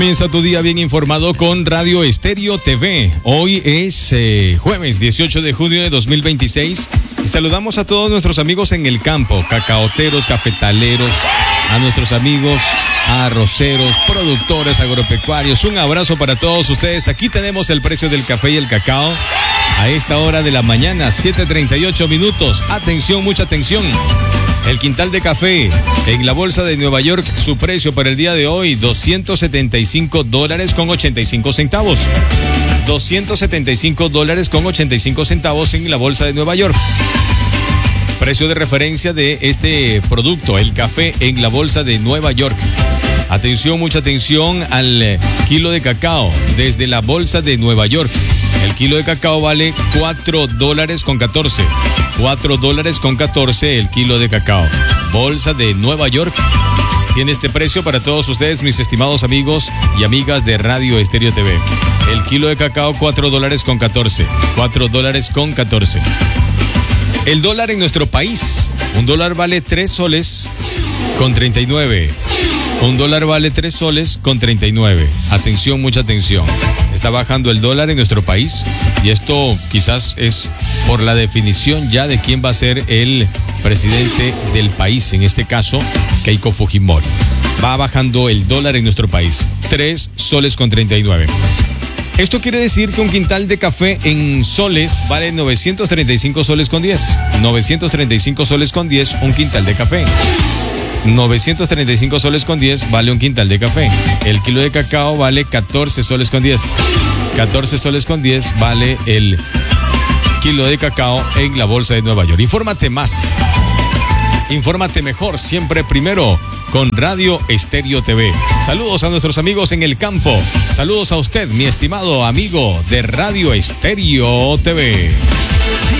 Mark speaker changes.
Speaker 1: Comienza tu día bien informado con Radio Estéreo TV. Hoy es jueves 18 de junio de 2026. Y saludamos a todos nuestros amigos en el campo, cacaoteros, cafetaleros, a nuestros amigos arroceros, productores agropecuarios. Un abrazo para todos ustedes. Aquí tenemos el precio del café y el cacao a esta hora de la mañana, 7:38 minutos. Atención, mucha atención. El quintal de café en la bolsa de Nueva York, su precio para el día de hoy, $275 con 85 centavos. $275 con 85 centavos en la bolsa de Nueva York. Precio de referencia de este producto, el café en la bolsa de Nueva York. Atención, mucha atención al kilo de cacao desde la bolsa de Nueva York. El kilo de cacao vale $4 con 14. $4 con 14 el kilo de cacao. Bolsa de Nueva York tiene este precio para todos ustedes, mis estimados amigos y amigas de Radio Estéreo TV. El kilo de cacao, $4 con 14. $4 con 14. El dólar en nuestro país. Un dólar vale 3 soles con 39. Un dólar vale 3 soles con 39. Atención, mucha atención. Está bajando el dólar en nuestro país y esto quizás es por la definición ya de quién va a ser el presidente del país, en este caso Keiko Fujimori. Va bajando el dólar en nuestro país, 3 soles con 39. Esto quiere decir que un quintal de café en soles vale 935 soles con 10. 935 soles con 10 un quintal de café. 935 soles con 10 vale un quintal de café. El kilo de cacao vale 14 soles con 10. 14 soles con 10 vale el kilo de cacao en la bolsa de Nueva York. Infórmate más. Infórmate mejor, siempre primero con Radio Estéreo TV. Saludos a nuestros amigos en el campo. Saludos a usted, mi estimado amigo de Radio Estéreo TV.